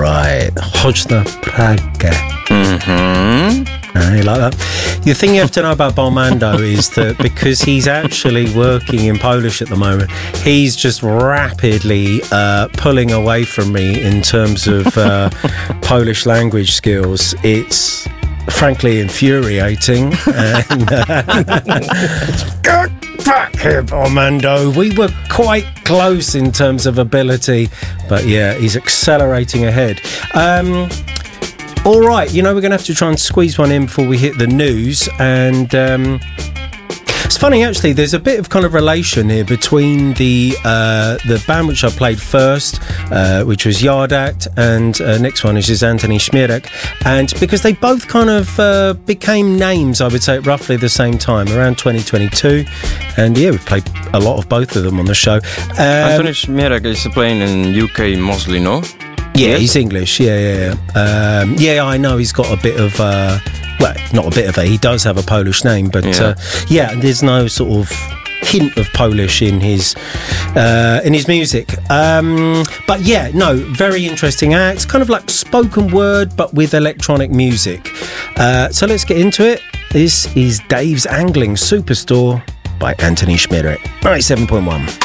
right. Chodź na Pragę. You like that? The thing you have to know about Belmondo is that because he's actually working in Polish at the moment, he's just rapidly pulling away from me in terms of Polish language skills. It's frankly infuriating. And, fuck him, Belmondo. We were quite close in terms of ability, but yeah, he's accelerating ahead. All right, we're going to have to try and squeeze one in before we hit the news. And it's funny, actually, there's a bit of kind of relation here between the band which I played first, which was Yardak, and next one is Anthony Szmierek. And because they both kind of became names, I would say, at roughly the same time, around 2022. And yeah, we played a lot of both of them on the show. Anthony Szmierek is playing in UK mostly, no? Yeah, yes. He's English, yeah. I know he's got a bit of, not a bit of he does have a Polish name, but there's no sort of hint of Polish in his music. But yeah, no, very interesting act, kind of like spoken word, but with electronic music. So let's get into it. This is Dave's Angling Superstore by Anthony Szmierek, 97.1.